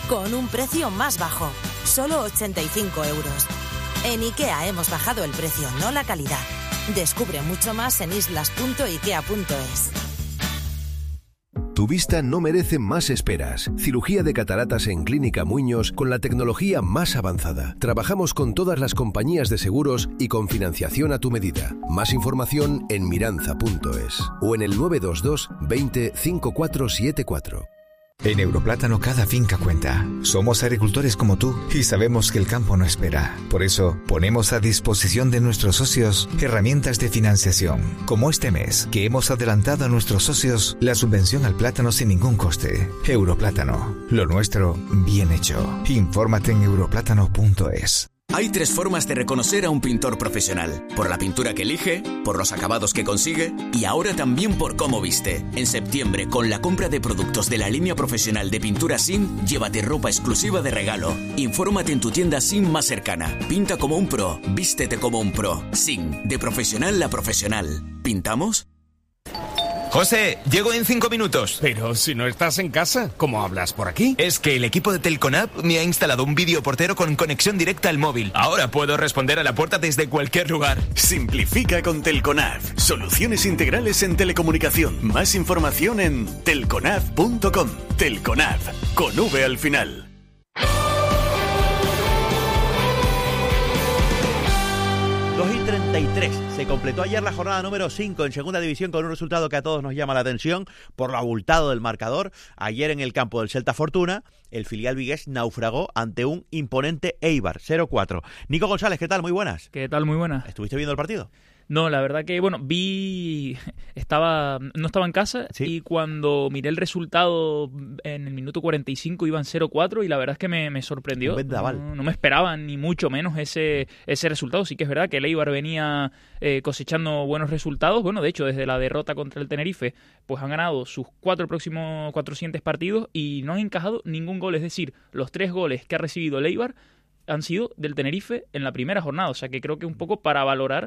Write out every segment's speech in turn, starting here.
con un precio más bajo, solo 85 euros. En IKEA hemos bajado el precio, no la calidad. Descubre mucho más en islas.ikea.es. Tu vista no merece más esperas. Cirugía de cataratas en Clínica Muñoz con la tecnología más avanzada. Trabajamos con todas las compañías de seguros y con financiación a tu medida. Más información en miranza.es o en el 922 20 5474. En Europlátano cada finca cuenta. Somos agricultores como tú y sabemos que el campo no espera. Por eso, ponemos a disposición de nuestros socios herramientas de financiación, como este mes, que hemos adelantado a nuestros socios la subvención al plátano sin ningún coste. Europlátano, lo nuestro bien hecho. Infórmate en europlátano.es. Hay 3 formas de reconocer a un pintor profesional: por la pintura que elige, por los acabados que consigue y ahora también por cómo viste. En septiembre, con la compra de productos de la línea profesional de pintura SIM, llévate ropa exclusiva de regalo. Infórmate en tu tienda SIM más cercana. Pinta como un pro, vístete como un pro. SIM, de profesional a profesional. ¿Pintamos? José, llego en 5 minutos. Pero si no estás en casa, ¿cómo hablas por aquí? Es que el equipo de Telconav me ha instalado un videoportero con conexión directa al móvil. Ahora puedo responder a la puerta desde cualquier lugar. Simplifica con Telconav. Soluciones integrales en telecomunicación. Más información en telconav.com. Telconav, con V al final. Se completó ayer la jornada número 5 en Segunda División con un resultado que a todos nos llama la atención por lo abultado del marcador. Ayer en el campo del Celta Fortuna, el filial vigués naufragó ante un imponente Eibar, 0-4. Nico González, ¿qué tal? Muy buenas. ¿Qué tal? Muy buenas. ¿Estuviste viendo el partido? No, la verdad que, bueno, no estaba en casa, ¿sí? Y cuando miré el resultado en el minuto 45 iban 0-4 y la verdad es que me sorprendió. No me esperaba ni mucho menos ese resultado. Sí que es verdad que el Eibar venía cosechando buenos resultados. Bueno, de hecho, desde la derrota contra el Tenerife, pues han ganado sus 4 siguientes partidos y no han encajado ningún gol. Es decir, los 3 goles que ha recibido el Eibar han sido del Tenerife en la primera jornada. O sea que creo que un poco para valorar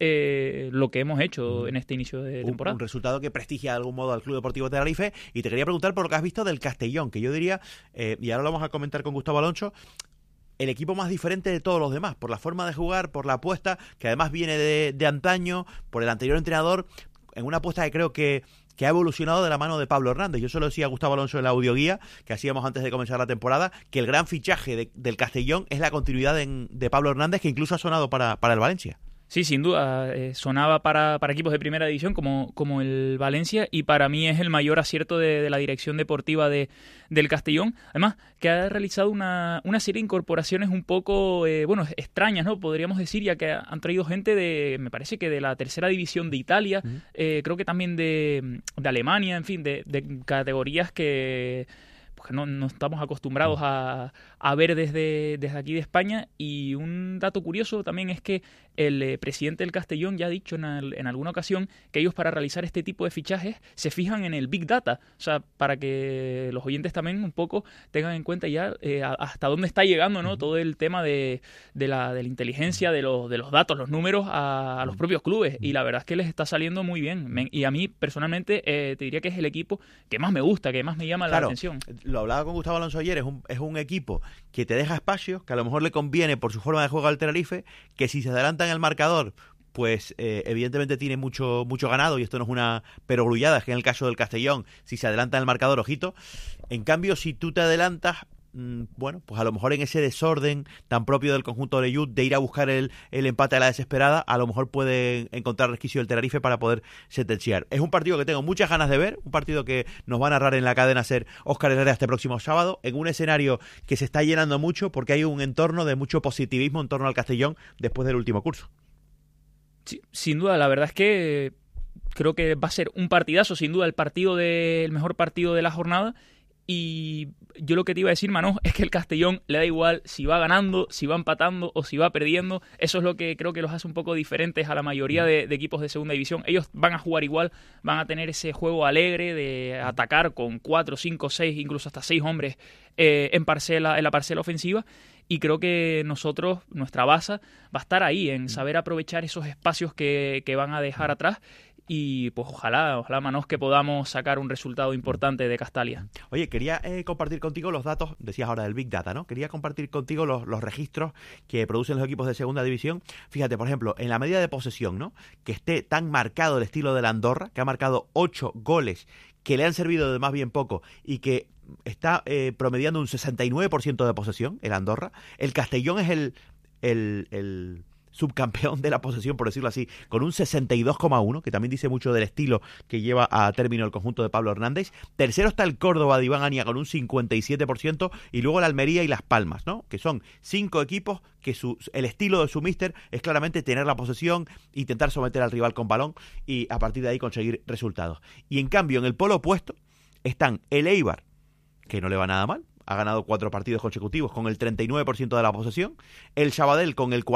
lo que hemos hecho en este inicio de temporada. Un resultado que prestigia de algún modo al Club Deportivo Tenerife. Y te quería preguntar por lo que has visto del Castellón, que yo diría, y ahora lo vamos a comentar con Gustavo Alonso, el equipo más diferente de todos los demás, por la forma de jugar, por la apuesta, que además viene de antaño, por el anterior entrenador, en una apuesta que creo que ha evolucionado de la mano de Pablo Hernández. Yo se lo decía a Gustavo Alonso en la audioguía que hacíamos antes de comenzar la temporada, que el gran fichaje del Castellón es la continuidad de Pablo Hernández, que incluso ha sonado para el Valencia. Sí, sin duda, sonaba para equipos de primera división como el Valencia, y para mí es el mayor acierto de la dirección deportiva del Castellón. Además, que ha realizado una serie de incorporaciones un poco extrañas, ¿no? Podríamos decir, ya que han traído gente me parece que de la tercera división de Italia, creo que también de Alemania, en fin, de categorías que no estamos acostumbrados a ver desde aquí de España. Y un dato curioso también es que el presidente del Castellón ya ha dicho en alguna ocasión que ellos, para realizar este tipo de fichajes, se fijan en el Big Data, o sea, para que los oyentes también un poco tengan en cuenta ya hasta dónde está llegando, ¿no? Todo el tema de la inteligencia, de los datos, los números a los propios clubes, y la verdad es que les está saliendo muy bien. Y a mí personalmente te diría que es el equipo que más me gusta, que más me llama la atención. Lo hablaba con Gustavo Alonso ayer, es un equipo que te deja espacios, que a lo mejor le conviene por su forma de juego al Tenerife, que si se adelanta en el marcador, pues evidentemente tiene mucho ganado, y esto no es una perogrullada, es que en el caso del Castellón, si se adelanta en el marcador, ojito. En cambio, si tú te adelantas, bueno, pues a lo mejor en ese desorden tan propio del conjunto de Youth de ir a buscar el empate a la desesperada, a lo mejor puede encontrar resquicio del Tenerife para poder sentenciar. Es un partido que tengo muchas ganas de ver, un partido que nos va a narrar en la cadena SER Óscar Herrera este próximo sábado, en un escenario que se está llenando mucho porque hay un entorno de mucho positivismo en torno al Castellón después del último curso. Sí, sin duda, la verdad es que creo que va a ser un partidazo, sin duda el mejor partido de la jornada. Y yo lo que te iba a decir, Manoj, es que el Castellón le da igual si va ganando, si va empatando o si va perdiendo. Eso es lo que creo que los hace un poco diferentes a la mayoría de equipos de segunda división. Ellos van a jugar igual, van a tener ese juego alegre de atacar con 4, 5, 6, incluso hasta 6 hombres en la parcela ofensiva. Y creo que nuestra base va a estar ahí, en saber aprovechar esos espacios que van a dejar atrás. y pues ojalá Manos, que podamos sacar un resultado importante de Castalia. Oye, quería compartir contigo los datos, decías ahora del Big Data, ¿no? Quería compartir contigo los registros que producen los equipos de segunda división. Fíjate, por ejemplo, en la medida de posesión, ¿no? Que esté tan marcado el estilo de la Andorra, que ha marcado 8 goles que le han servido de más bien poco y que está promediando un 69% de posesión, el Andorra. El Castellón es el subcampeón de la posesión, por decirlo así, con un 62,1, que también dice mucho del estilo que lleva a término el conjunto de Pablo Hernández. Tercero está el Córdoba de Iván Ania con un 57%, y luego el Almería y Las Palmas, ¿no? Que son 5 equipos que el estilo de su míster es claramente tener la posesión, intentar someter al rival con balón y a partir de ahí conseguir resultados. Y en cambio, en el polo opuesto están el Eibar, que no le va nada mal, ha ganado 4 partidos consecutivos con el 39% de la posesión, el Sabadell con el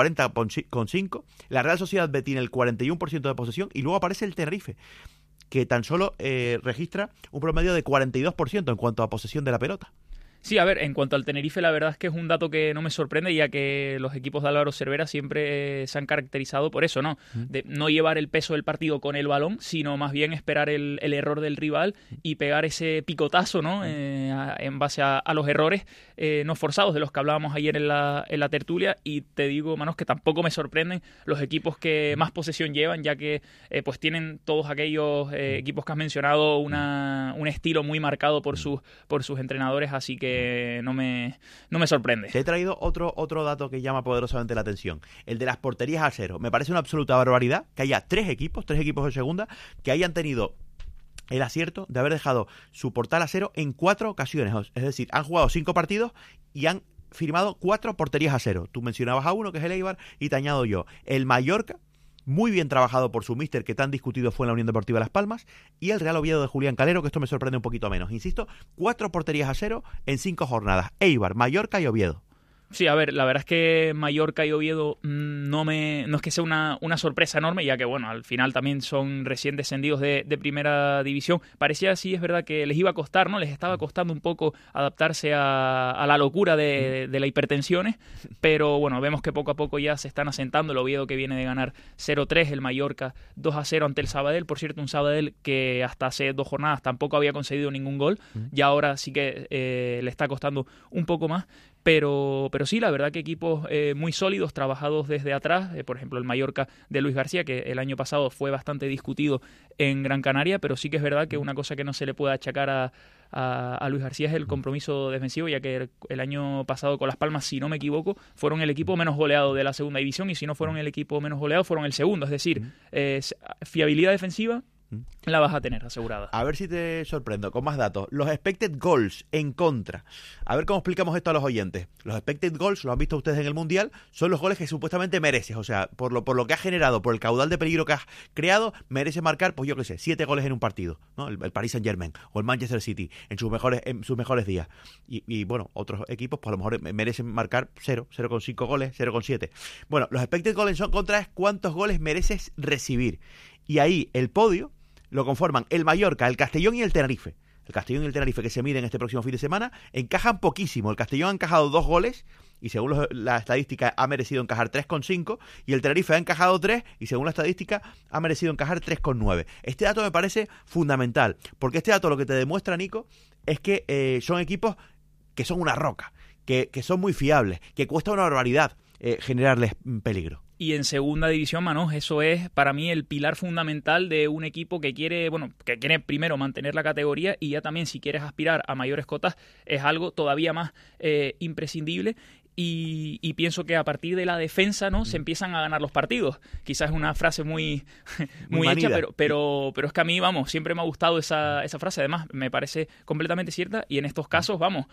40,5%, la Real Sociedad B tiene el 41% de posesión, y luego aparece el Tenerife, que tan solo registra un promedio de 42% en cuanto a posesión de la pelota. Sí, a ver, en cuanto al Tenerife, la verdad es que es un dato que no me sorprende, ya que los equipos de Álvaro Cervera siempre se han caracterizado por eso, ¿no? De no llevar el peso del partido con el balón, sino más bien esperar el error del rival y pegar ese picotazo, ¿no? En base a los errores no forzados de los que hablábamos ayer en la tertulia. Y te digo, Manos, que tampoco me sorprenden los equipos que más posesión llevan, ya que pues tienen todos aquellos equipos que has mencionado un estilo muy marcado por sus entrenadores, así que no me sorprende. Te he traído otro dato que llama poderosamente la atención, el de las porterías a cero. Me parece una absoluta barbaridad que haya tres equipos de segunda que hayan tenido el acierto de haber dejado su portal a cero en 4 ocasiones. Es decir, han jugado 5 partidos y han firmado 4 porterías a cero. Tú mencionabas a uno, que es el Eibar, y te añado yo. El Mallorca, muy bien trabajado por su míster, que tan discutido fue en la Unión Deportiva Las Palmas, y el Real Oviedo de Julián Calero, que esto me sorprende un poquito menos. Insisto, 4 porterías a cero en 5 jornadas. Eibar, Mallorca y Oviedo. Sí, a ver, la verdad es que Mallorca y Oviedo no es que sea una sorpresa enorme, ya que, bueno, al final también son recién descendidos de primera división. Parecía, sí, es verdad que les iba a costar, ¿no? Les estaba costando un poco adaptarse a la locura de la hipertensiones, pero bueno, vemos que poco a poco ya se están asentando. El Oviedo, que viene de ganar 0-3, el Mallorca 2-0 ante el Sabadell. Por cierto, un Sabadell que hasta hace 2 jornadas tampoco había concedido ningún gol, y ahora sí que le está costando un poco más. Pero sí, la verdad que equipos muy sólidos, trabajados desde atrás. Por ejemplo, el Mallorca de Luis García, que el año pasado fue bastante discutido en Gran Canaria, pero sí que es verdad que una cosa que no se le puede achacar a Luis García es el compromiso defensivo, ya que el año pasado con Las Palmas, si no me equivoco, fueron el equipo menos goleado de la segunda división, y si no fueron el equipo menos goleado, fueron el segundo. Es decir, fiabilidad defensiva la vas a tener asegurada. A ver si te sorprendo con más datos. Los expected goals en contra. A ver cómo explicamos esto a los oyentes. Los expected goals, lo han visto ustedes en el Mundial, son los goles que supuestamente mereces. O sea, por lo que has generado, por el caudal de peligro que has creado, mereces marcar, pues yo qué sé, 7 goles en un partido, ¿no? El Paris Saint-Germain o el Manchester City en sus mejores días. Y bueno, otros equipos pues a lo mejor merecen marcar 0,5 goles, 0,7. Bueno, los expected goals en contra es cuántos goles mereces recibir. Y ahí el podio lo conforman el Mallorca, el Castellón y el Tenerife. El Castellón y el Tenerife, que se miden este próximo fin de semana, encajan poquísimo. El Castellón ha encajado 2 goles y según la estadística ha merecido encajar 3,5, y el Tenerife ha encajado 3 y según la estadística ha merecido encajar 3,9. Este dato me parece fundamental, porque este dato lo que te demuestra, Nico, es que son equipos que son una roca, que son muy fiables, que cuesta una barbaridad generarles peligro. Y en segunda división, Manos, eso es para mí el pilar fundamental de un equipo que quiere primero mantener la categoría, y ya también, si quieres aspirar a mayores cotas, es algo todavía más imprescindible. Y pienso que a partir de la defensa, ¿no?, se empiezan a ganar los partidos. Quizás es una frase muy hecha, pero es que a mí, vamos, siempre me ha gustado esa frase. Además, me parece completamente cierta, y en estos casos, vamos,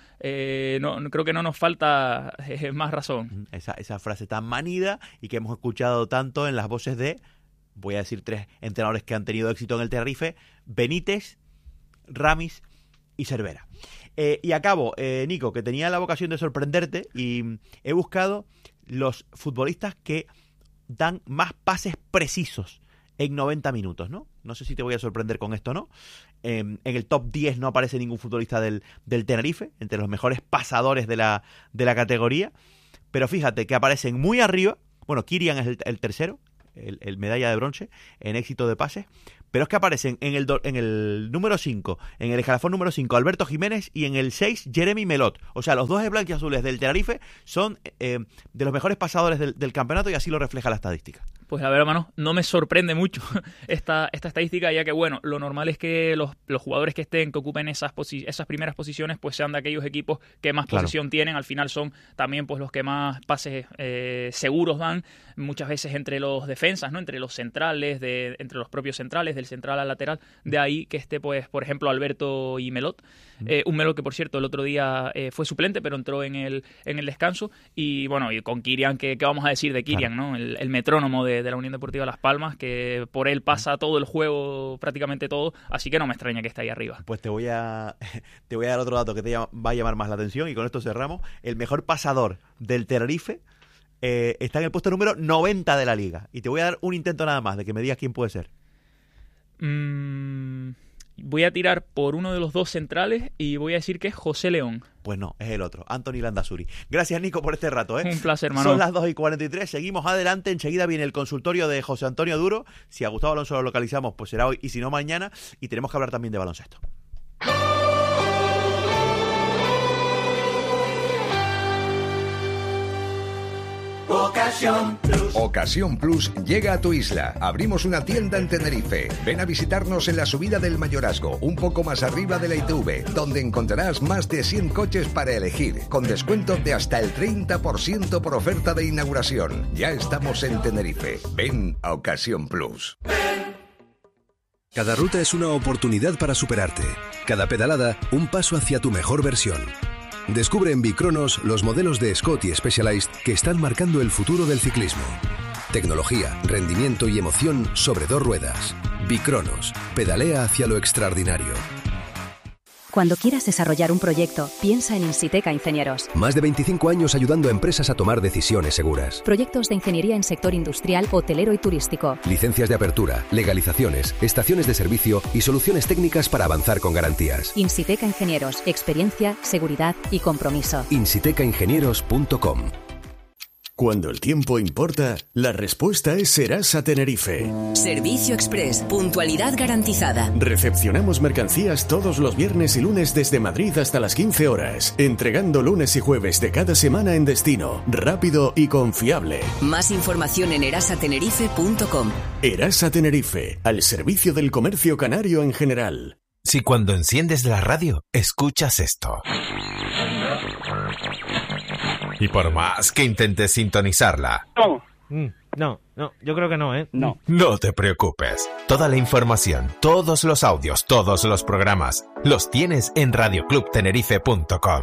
no creo que no nos falta más razón. Esa frase tan manida y que hemos escuchado tanto en las voces de, voy a decir 3 entrenadores que han tenido éxito en el Tenerife: Benítez, Ramis y Cervera. Y acabo, Nico, que tenía la vocación de sorprenderte, y he buscado los futbolistas que dan más pases precisos en 90 minutos, ¿no? No sé si te voy a sorprender con esto, ¿no? En el top 10 no aparece ningún futbolista del Tenerife, entre los mejores pasadores de la categoría, pero fíjate que aparecen muy arriba. Bueno, Kirian es el tercero, el medalla de bronce en éxito de pases, pero es que aparecen en el número 5, en el escalafón número 5, Alberto Jiménez, y en el 6, Jeremy Melot. O sea, los dos blanquiazules del Tenerife son de los mejores pasadores del campeonato, y así lo refleja la estadística. Pues la verdad, hermano, no me sorprende mucho esta estadística, ya que, bueno, lo normal es que los jugadores que ocupen esas primeras posiciones, pues sean de aquellos equipos que más posesión tienen. Al final son también pues los que más pases seguros dan, muchas veces entre los defensas, ¿no? Entre los centrales, entre los propios centrales, del central al lateral. De ahí que esté, pues, por ejemplo, Alberto y Melot. Un Melot que, por cierto, el otro día fue suplente, pero entró en el descanso. Y bueno, y con Kirian, ¿qué vamos a decir de Kirian, ¿no? El metrónomo de la Unión Deportiva Las Palmas, que por él pasa todo el juego, prácticamente todo, así que no me extraña que esté ahí arriba. Pues te voy a dar otro dato que te va a llamar más la atención, y con esto cerramos. El mejor pasador del Tenerife está en el puesto número 90 de la liga, y te voy a dar un intento nada más de que me digas quién puede ser. Voy a tirar por uno de los dos centrales y voy a decir que es José León. Pues no, es el otro, Anthony Landazuri. Gracias, Nico, por este rato. Un placer, hermano. Son las 2:43, seguimos adelante. Enseguida viene el consultorio de José Antonio Duro. Si a Gustavo Alonso lo localizamos, pues será hoy, y si no, mañana. Y tenemos que hablar también de baloncesto. Ocasión Plus llega a tu isla. Abrimos una tienda en Tenerife. Ven a visitarnos en la subida del Mayorazgo, un poco más arriba de la ITV, donde encontrarás más de 100 coches para elegir, con descuento de hasta el 30% por oferta de inauguración. Ya estamos en Tenerife. Ven a Ocasión Plus. Cada ruta es una oportunidad para superarte. Cada pedalada, un paso hacia tu mejor versión. Descubre en Bicronos los modelos de Scott y Specialized que están marcando el futuro del ciclismo. Tecnología, rendimiento y emoción sobre dos ruedas. Bicronos, pedalea hacia lo extraordinario. Cuando quieras desarrollar un proyecto, piensa en Insiteca Ingenieros. Más de 25 años ayudando a empresas a tomar decisiones seguras. Proyectos de ingeniería en sector industrial, hotelero y turístico. Licencias de apertura, legalizaciones, estaciones de servicio y soluciones técnicas para avanzar con garantías. Insiteca Ingenieros, experiencia, seguridad y compromiso. insitecaingenieros.com. Cuando el tiempo importa, la respuesta es Serasa Tenerife. Servicio Express, puntualidad garantizada. Recepcionamos mercancías todos los viernes y lunes desde Madrid hasta las 15 horas, entregando lunes y jueves de cada semana en destino, rápido y confiable. Más información en erasatenerife.com. Erasa Tenerife, al servicio del comercio canario en general. Si cuando enciendes la radio, escuchas esto, y por más que intentes sintonizarla, No, yo creo que no, ¿eh? No te preocupes. Toda la información, todos los audios, todos los programas, los tienes en radioclubtenerife.com.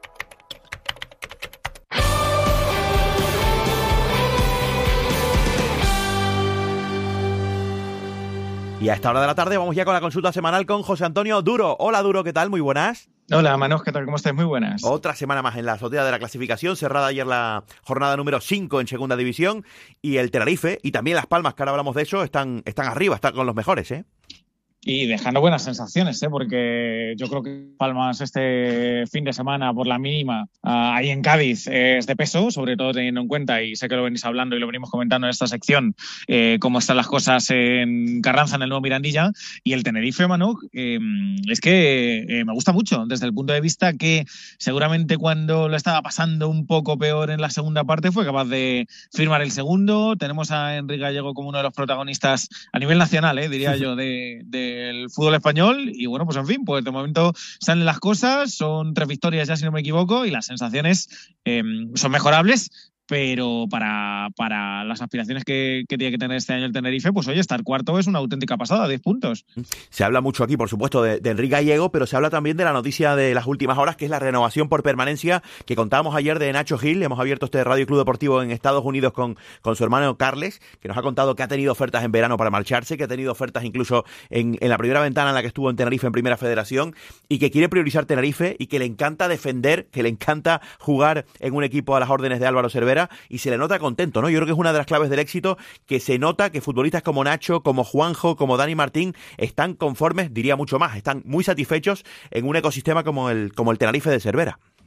Y a esta hora de la tarde vamos ya con la consulta semanal con José Antonio Duro. Hola, Duro, ¿qué tal? Muy buenas. Hola, Manos, ¿qué tal? ¿Cómo estáis? Muy buenas. Otra semana más en la azotea de la clasificación, cerrada ayer la jornada número 5 en Segunda División, y el Tenerife y también Las Palmas, que ahora hablamos de eso, están arriba, están con los mejores, ¿eh? Y dejando buenas sensaciones, porque yo creo que Palmas este fin de semana, por la mínima, ahí en Cádiz es de peso, sobre todo teniendo en cuenta, y sé que lo venís hablando y lo venimos comentando en esta sección, cómo están las cosas en Carranza, en el nuevo Mirandilla. Y el Tenerife, Manu, es que me gusta mucho, desde el punto de vista que seguramente cuando lo estaba pasando un poco peor en la segunda parte fue capaz de firmar el segundo. Tenemos a Enrique Gallego como uno de los protagonistas a nivel nacional, diría yo, del fútbol español. Y bueno, pues en fin, pues de momento salen las cosas, son 3 victorias ya si no me equivoco, y las sensaciones son mejorables, pero para las aspiraciones que tiene que tener este año el Tenerife, pues oye, estar cuarto es una auténtica pasada, 10 puntos. Se habla mucho aquí, por supuesto, de Enrique Gallego, pero se habla también de la noticia de las últimas horas, que es la renovación por permanencia que contábamos ayer de Nacho Gil. Hemos abierto este Radio Club Deportivo en Estados Unidos con su hermano Carles, que nos ha contado que ha tenido ofertas en verano para marcharse, que ha tenido ofertas incluso en la primera ventana en la que estuvo en Tenerife en Primera Federación, y que quiere priorizar Tenerife y que le encanta defender, que le encanta jugar en un equipo a las órdenes de Álvaro Cervera, y se le nota contento, ¿no? Yo creo que es una de las claves del éxito, que se nota que futbolistas como Nacho, como Juanjo, como Dani Martín están conformes, diría mucho más, están muy satisfechos en un ecosistema como el Tenerife de Cervera.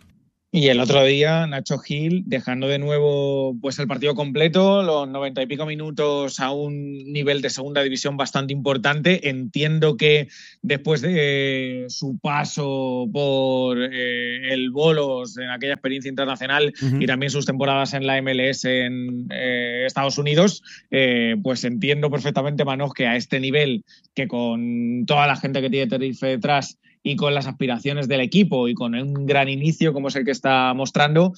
Y el otro día, Nacho Gil dejando de nuevo pues el partido completo, los 90 y pico minutos a un nivel de segunda división bastante importante. Entiendo que después de su paso por el Bolos en aquella experiencia internacional y también sus temporadas en la MLS en Estados Unidos, pues entiendo perfectamente, Manoj, que a este nivel, que con toda la gente que tiene Tenerife detrás y con las aspiraciones del equipo y con un gran inicio como es el que está mostrando,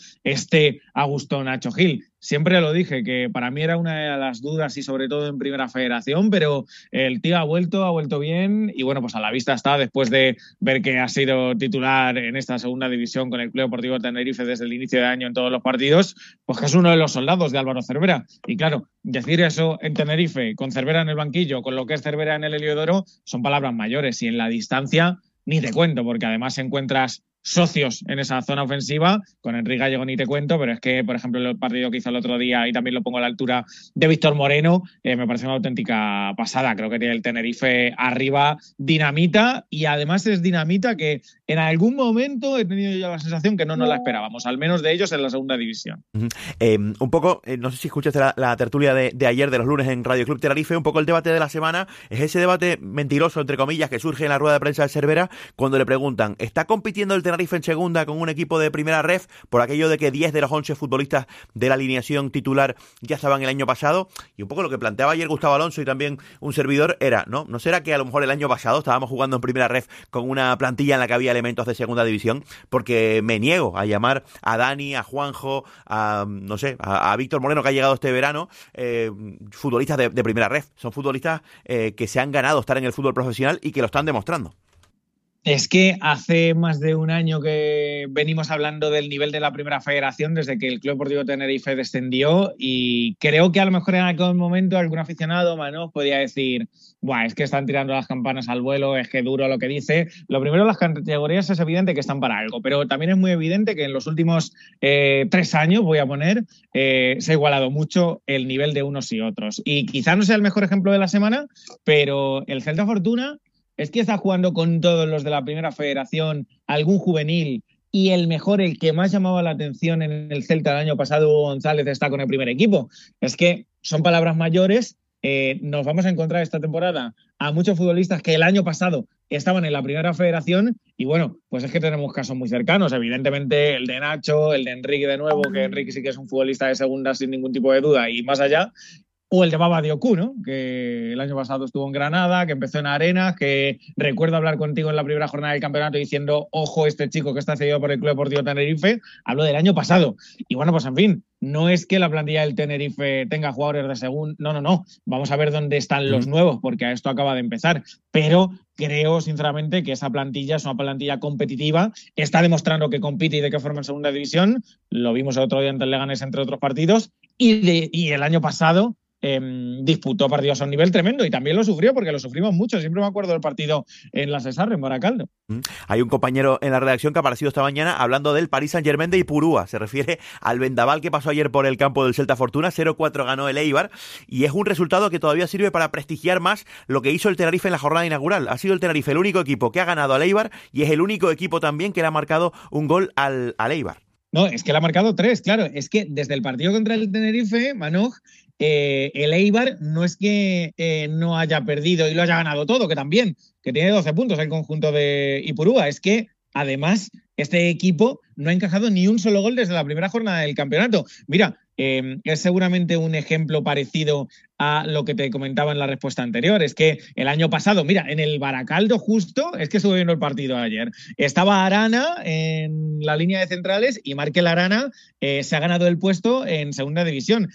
a gusto Nacho Gil. Siempre lo dije, que para mí era una de las dudas y sobre todo en Primera Federación, pero el tío ha vuelto bien y bueno, pues a la vista está después de ver que ha sido titular en esta segunda división con el Club Deportivo Tenerife desde el inicio de año en todos los partidos, pues que es uno de los soldados de Álvaro Cervera. Y claro, decir eso en Tenerife, con Cervera en el banquillo, con lo que es Cervera en el Heliodoro, son palabras mayores y en la distancia ni te cuento, porque además encuentras socios en esa zona ofensiva. Con Enrique Gallego ni te cuento, pero es que, por ejemplo, el partido que hizo el otro día, y también lo pongo a la altura de Víctor Moreno, me parece una auténtica pasada. Creo que tiene el Tenerife arriba dinamita, y además es dinamita que en algún momento he tenido yo la sensación que no nos la esperábamos, al menos de ellos en la segunda división. Un poco, no sé si escuchaste la tertulia de ayer, de los lunes en Radio Club Tenerife, un poco el debate de la semana es ese debate mentiroso, entre comillas, que surge en la rueda de prensa de Cervera cuando le preguntan, ¿está compitiendo el Tenerife en segunda con un equipo de primera ref por aquello de que 10 de los 11 futbolistas de la alineación titular ya estaban el año pasado? Y un poco lo que planteaba ayer Gustavo Alonso y también un servidor era, ¿no será que a lo mejor el año pasado estábamos jugando en primera ref con una plantilla en la que había elementos de segunda división? Porque me niego a llamar a Dani, a Juanjo, a Víctor Moreno, que ha llegado este verano, futbolistas de primera ref. Son futbolistas que se han ganado estar en el fútbol profesional y que lo están demostrando. Es que hace más de un año que venimos hablando del nivel de la Primera Federación desde que el Club Deportivo Tenerife descendió, y creo que a lo mejor en aquel momento algún aficionado, Manoj, podía decir, es que están tirando las campanas al vuelo, es que duro lo que dice. Lo primero, las categorías es evidente que están para algo, pero también es muy evidente que en los últimos 3 años, se ha igualado mucho el nivel de unos y otros. Y quizá no sea el mejor ejemplo de la semana, pero el Celta Fortuna es que está jugando con todos los de la Primera Federación, algún juvenil, y el que más llamaba la atención en el Celta el año pasado, Hugo González, está con el primer equipo. Es que son palabras mayores. Nos vamos a encontrar esta temporada a muchos futbolistas que el año pasado estaban en la Primera Federación, y bueno, pues es que tenemos casos muy cercanos, evidentemente el de Nacho, el de Enrique de nuevo, que Enrique sí que es un futbolista de segunda sin ningún tipo de duda y más allá, o el de Baba Diocú, ¿no? Que el año pasado estuvo en Granada, que empezó en Arenas, que recuerdo hablar contigo en la primera jornada del campeonato diciendo, ojo, este chico que está cedido por el Club Deportivo Tenerife. Hablo del año pasado. Y bueno, pues en fin, no es que la plantilla del Tenerife tenga jugadores de segunda, no. Vamos a ver dónde están los nuevos, porque esto acaba de empezar. Pero creo, sinceramente, que esa plantilla es una plantilla competitiva, está demostrando que compite y de qué forma en segunda división. Lo vimos el otro día ante el Leganés, entre otros partidos. Y el año pasado disputó partidos a un nivel tremendo, y también lo sufrió, porque lo sufrimos mucho. Siempre me acuerdo del partido en la Cesarre, en Baracaldo. Hay un compañero en la redacción que ha aparecido esta mañana hablando del Paris Saint-Germain de Ipurúa. Se refiere al vendaval que pasó ayer por el campo del Celta Fortuna. 0-4 ganó el Eibar, y es un resultado que todavía sirve para prestigiar más lo que hizo el Tenerife en la jornada inaugural. Ha sido el Tenerife el único equipo que ha ganado al Eibar, y es el único equipo también que le ha marcado un gol al Eibar. No, es que le ha marcado 3, claro. Es que desde el partido contra el Tenerife, Manoj, el Eibar no es que no haya perdido y lo haya ganado todo, que también, que tiene 12 puntos el conjunto de Ipurúa. Es que, además, este equipo no ha encajado ni un solo gol desde la primera jornada del campeonato. Mira, es seguramente un ejemplo parecido a lo que te comentaba en la respuesta anterior. Es que el año pasado, mira, en el Baracaldo justo, es que estuve viendo el partido ayer, estaba Arana en la línea de centrales, y Markel Arana se ha ganado el puesto en segunda división.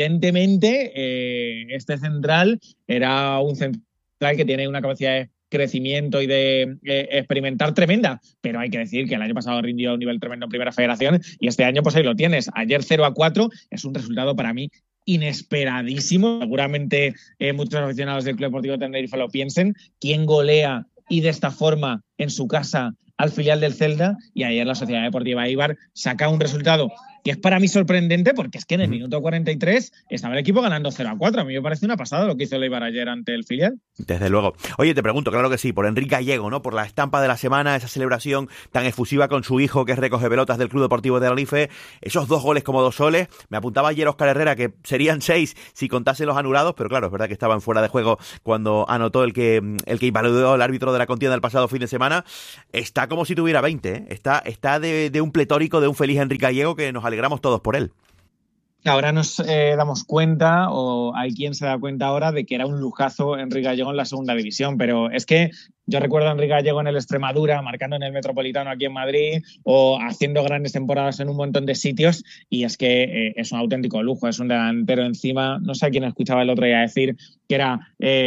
Evidentemente, este central era un central que tiene una capacidad de crecimiento y de experimentar tremenda, pero hay que decir que el año pasado rindió a un nivel tremendo en Primera Federación, y este año pues ahí lo tienes. Ayer 0-4 es un resultado para mí inesperadísimo. Seguramente muchos aficionados del Club Deportivo Tenerife lo piensen. ¿Quién golea y de esta forma en su casa al filial del Celta? Y ayer la Sociedad Deportiva Eibar saca un resultado que es para mí sorprendente porque es que en el minuto 43 estaba el equipo ganando 0-4. A mí me parece una pasada lo que hizo el Eibar ayer ante el filial. Desde luego. Oye, te pregunto, claro que sí, por Enrique Gallego, ¿no? Por la estampa de la semana, esa celebración tan efusiva con su hijo que es recoge pelotas del Club Deportivo de Tenerife, esos 2 goles como 2 soles. Me apuntaba ayer Óscar Herrera que serían 6 si contase los anulados, pero claro, es verdad que estaban fuera de juego cuando anotó el que invalidó el árbitro de la contienda del pasado fin de semana. Está como si tuviera 20, ¿eh? Está de un pletórico, de un feliz Enrique Gallego que nos alegramos todos por él. Ahora nos damos cuenta, o hay quien se da cuenta ahora, de que era un lujazo Enrique Gallego en la segunda división, pero es que yo recuerdo a Enrique Gallego en el Extremadura, marcando en el Metropolitano aquí en Madrid, o haciendo grandes temporadas en un montón de sitios, y es que es un auténtico lujo, es un delantero encima, no sé a quién escuchaba el otro día decir que era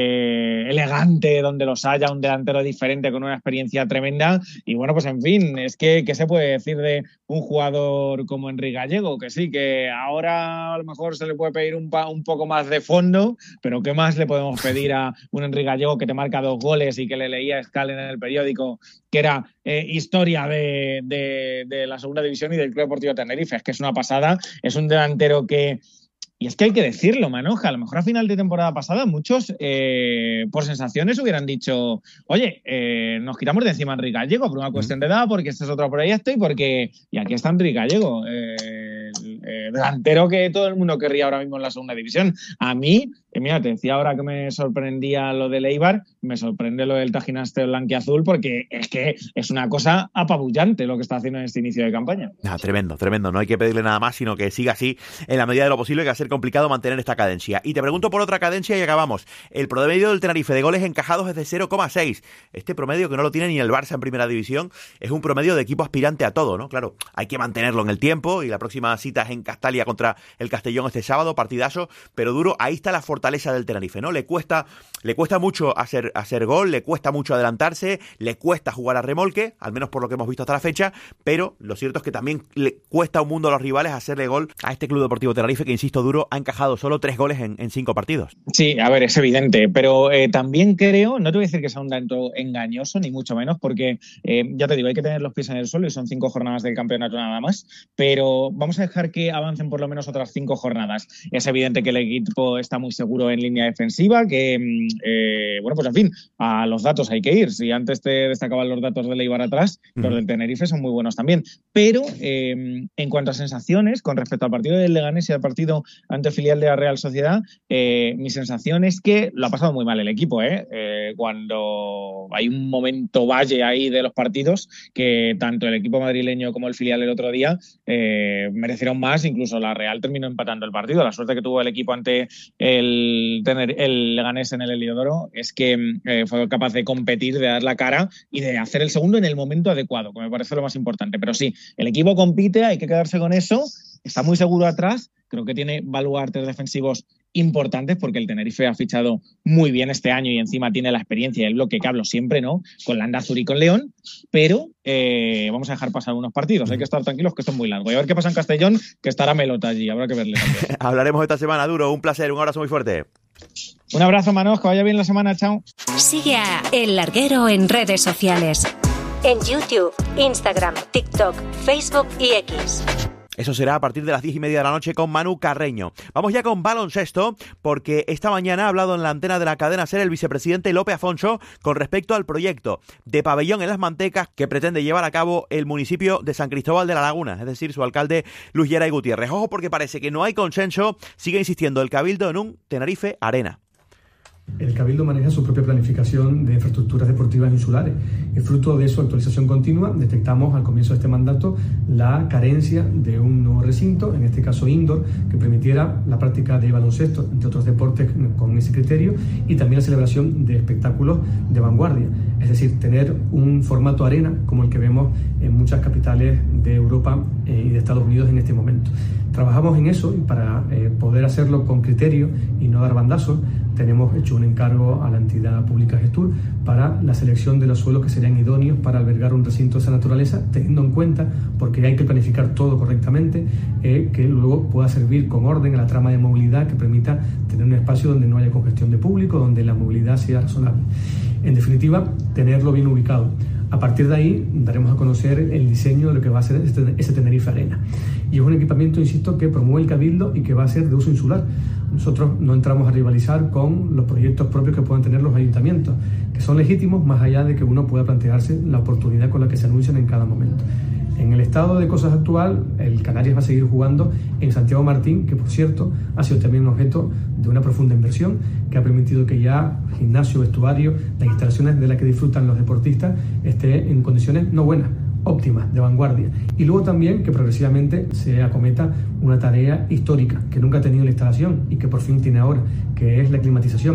elegante donde los haya, un delantero diferente con una experiencia tremenda, y bueno, pues en fin, es que ¿qué se puede decir de un jugador como Enrique Gallego? Que sí, que ahora a lo mejor se le puede pedir un poco más de fondo, pero ¿qué más le podemos pedir a un Enrique Gallego que te marca 2 goles y que le leía Escalen en el periódico que era historia de la segunda división y del Club Deportivo Tenerife? Es que es una pasada, es un delantero que... Y es que hay que decirlo, Manoja, a lo mejor a final de temporada pasada muchos por sensaciones hubieran dicho, oye, nos quitamos de encima a Enrique Gallego por una cuestión de edad, porque este es otro proyecto y aquí está Enrique Gallego, delantero que todo el mundo querría ahora mismo en la segunda división. A mí, mira, te decía ahora que me sorprendía lo del Eibar, me sorprende lo del Tajinaste blanquiazul, porque es que es una cosa apabullante lo que está haciendo en este inicio de campaña. Tremendo, no hay que pedirle nada más, sino que siga así en la medida de lo posible, que va a ser complicado mantener esta cadencia. Y te pregunto por otra cadencia y acabamos. El promedio del Tenerife de goles encajados es de 0,6. Este promedio, que no lo tiene ni el Barça en primera división, es un promedio de equipo aspirante a todo, ¿no? Claro, hay que mantenerlo en el tiempo y la próxima cita es en Castalia contra el Castellón este sábado, partidazo, pero duro. Ahí está la fortaleza del Tenerife, ¿no? Le cuesta mucho hacer gol, le cuesta mucho adelantarse, le cuesta jugar a remolque, al menos por lo que hemos visto hasta la fecha, pero lo cierto es que también le cuesta un mundo a los rivales hacerle gol a este Club Deportivo Tenerife, que insisto, duro, ha encajado solo 3 goles en 5 partidos. Sí, a ver, es evidente, pero también creo, no te voy a decir que sea un tanto engañoso, ni mucho menos, porque ya te digo, hay que tener los pies en el suelo y son 5 jornadas del campeonato nada más, pero vamos a dejar que avancen por lo menos otras 5 jornadas. Es evidente que el equipo está muy seguro en línea defensiva, que, bueno, pues en fin, a los datos hay que ir. Si antes te destacaban los datos del Eibar atrás, los del Tenerife son muy buenos también. Pero en cuanto a sensaciones, con respecto al partido del Leganés y al partido ante filial de la Real Sociedad, mi sensación es que lo ha pasado muy mal el equipo, cuando hay un momento valle ahí de los partidos, que tanto el equipo madrileño como el filial el otro día merecieron más, incluso la Real terminó empatando el partido. La suerte que tuvo el equipo ante el Leganés en el Heliodoro es que fue capaz de competir, de dar la cara y de hacer el segundo en el momento adecuado, que me parece lo más importante. Pero sí, el equipo compite, hay que quedarse con eso, está muy seguro atrás, creo que tiene baluartes defensivos importantes, porque el Tenerife ha fichado muy bien este año y encima tiene la experiencia y el bloque que hablo siempre, ¿no? Con Landázuri y con León, pero vamos a dejar pasar unos partidos, hay que estar tranquilos, que esto es muy largo. Y a ver qué pasa en Castellón, que estará Melota allí, habrá que verle también. Hablaremos esta semana, Duro, un placer, un abrazo muy fuerte. Un abrazo, Manos, que vaya bien la semana, chao. Sigue a El Larguero en redes sociales. En YouTube, Instagram, TikTok, Facebook y X. Eso será a partir de las 10:30 de la noche con Manu Carreño. Vamos ya con baloncesto, porque esta mañana ha hablado en la antena de la cadena SER el vicepresidente Lope Afonso con respecto al proyecto de pabellón en Las Mantecas que pretende llevar a cabo el municipio de San Cristóbal de la Laguna, es decir, su alcalde Luis Geray Gutiérrez. Ojo, porque parece que no hay consenso, sigue insistiendo el Cabildo en un Tenerife Arena. El Cabildo maneja su propia planificación de infraestructuras deportivas insulares y fruto de su actualización continua detectamos al comienzo de este mandato la carencia de un nuevo recinto, en este caso indoor, que permitiera la práctica de baloncesto, entre otros deportes con ese criterio, y también la celebración de espectáculos de vanguardia, es decir, tener un formato arena como el que vemos en muchas capitales de Europa y de Estados Unidos en este momento. Trabajamos en eso y para poder hacerlo con criterio y no dar bandazos, tenemos hecho un encargo a la entidad pública Gestur para la selección de los suelos que serían idóneos para albergar un recinto de esa naturaleza, teniendo en cuenta, porque hay que planificar todo correctamente, que luego pueda servir con orden a la trama de movilidad que permita tener un espacio donde no haya congestión de público, donde la movilidad sea razonable. En definitiva, tenerlo bien ubicado. A partir de ahí daremos a conocer el diseño de lo que va a ser ese Tenerife Arena. y es un equipamiento, insisto, que promueve el Cabildo y que va a ser de uso insular. Nosotros no entramos a rivalizar con los proyectos propios que puedan tener los ayuntamientos, que son legítimos más allá de que uno pueda plantearse la oportunidad con la que se anuncian en cada momento. En el estado de cosas actual, el Canarias va a seguir jugando en Santiago Martín, que por cierto ha sido también objeto de una profunda inversión que ha permitido que ya gimnasio, vestuario, las instalaciones de las que disfrutan los deportistas esté en condiciones no buenas, óptimas, de vanguardia. Y luego también que progresivamente se acometa una tarea histórica que nunca ha tenido la instalación y que por fin tiene ahora, que es la climatización.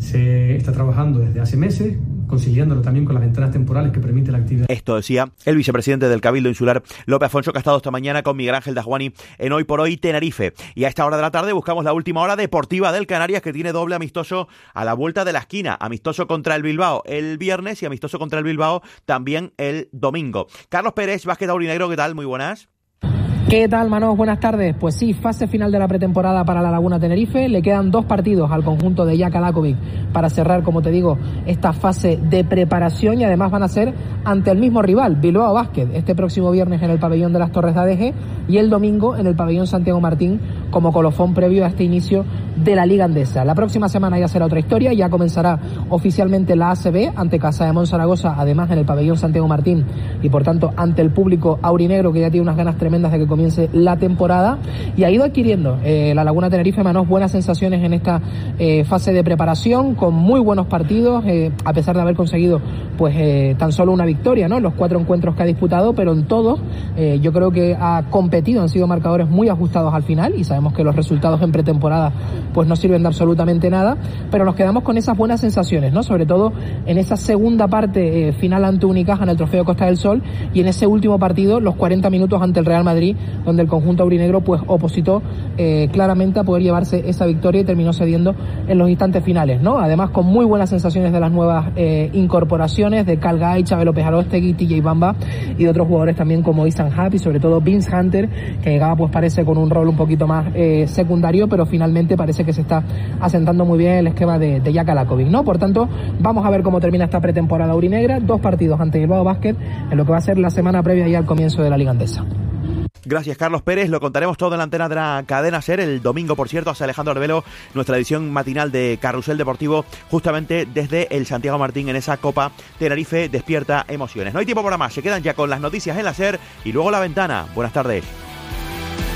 Se está trabajando desde hace meses, conciliándolo también con las ventanas temporales que permite la actividad. Esto decía el vicepresidente del Cabildo Insular, Lope Afonso, que ha estado esta mañana con Miguel Ángel Dajuani en Hoy por Hoy Tenerife. Y a esta hora de la tarde buscamos la última hora deportiva del Canarias, que tiene doble amistoso a la vuelta de la esquina. Amistoso contra el Bilbao el viernes y amistoso contra el Bilbao también el domingo. Carlos Pérez, Básquet Aurinegro, ¿qué tal? Muy buenas. ¿Qué tal, Manos? Buenas tardes. Pues sí, fase final de la pretemporada para la Laguna Tenerife. Le quedan 2 partidos al conjunto de Jaka Lakovic para cerrar, como te digo, esta fase de preparación, y además van a ser ante el mismo rival, Bilbao Basket, este próximo viernes en el pabellón de las Torres de ADG y el domingo en el pabellón Santiago Martín como colofón previo a este inicio de la Liga Andesa. La próxima semana ya será otra historia, ya comenzará oficialmente la ACB ante Casa de Monzaragoza, además en el pabellón Santiago Martín y por tanto ante el público aurinegro, que ya tiene unas ganas tremendas de que comience la temporada, y ha ido adquiriendo la Laguna Tenerife, Manos, buenas sensaciones en esta fase de preparación, con muy buenos partidos, a pesar de haber conseguido pues tan solo una victoria, ¿no?, en los 4 encuentros que ha disputado, pero en todos yo creo que ha competido, han sido marcadores muy ajustados al final, y sabemos que los resultados en pretemporada pues no sirven de absolutamente nada, pero nos quedamos con esas buenas sensaciones, ¿no?, sobre todo en esa segunda parte final ante Unicaja en el Trofeo Costa del Sol, y en ese último partido, los 40 minutos ante el Real Madrid, donde el conjunto aurinegro pues opositó claramente a poder llevarse esa victoria y terminó cediendo en los instantes finales, ¿no? Además, con muy buenas sensaciones de las nuevas incorporaciones de Cal Gay, Chávez López Arostegui, TJ Bamba y de otros jugadores también como Ethan Happ y sobre todo Vince Hunter, que llegaba pues parece con un rol un poquito más secundario, pero finalmente parece que se está asentando muy bien el esquema de Jaka Lakovic, ¿no? Por tanto, vamos a ver cómo termina esta pretemporada aurinegra, 2 partidos ante Bilbao Basket en lo que va a ser la semana previa ya al comienzo de la Liga Andesa. Gracias, Carlos Pérez. Lo contaremos todo en la antena de la cadena SER. El domingo, por cierto, hace Alejandro Arbelo nuestra edición matinal de Carrusel Deportivo, justamente desde el Santiago Martín en esa Copa Tenerife Despierta Emociones. No hay tiempo para más. Se quedan ya con las noticias en la SER y luego La Ventana. Buenas tardes.